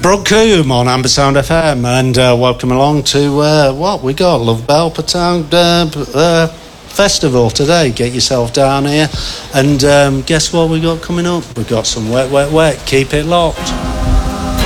Brooke Coombe on Ambersound FM, and welcome along to what we got, Love Bell Patang Festival today. Get yourself down here, and guess what we got coming up? We've got some wet, wet, wet. Keep it locked.